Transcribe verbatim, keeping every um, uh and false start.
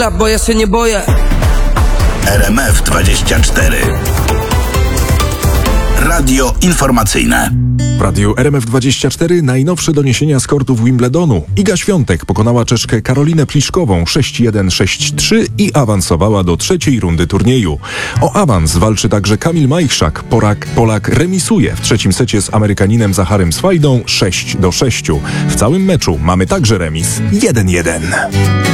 bo ja się nie boję. R M F dwadzieścia cztery. Radio informacyjne. W radiu R M F dwadzieścia cztery najnowsze doniesienia z kortów Wimbledonu. Iga Świątek pokonała Czeszkę Karolinę Pliszkową sześć jeden sześć trzy i awansowała do trzeciej rundy turnieju. O awans walczy także Kamil Majchrzak. Polak, Polak remisuje w trzecim secie z Amerykaninem Zacharym Swajdą sześć do sześciu. W całym meczu mamy także remis jeden jeden.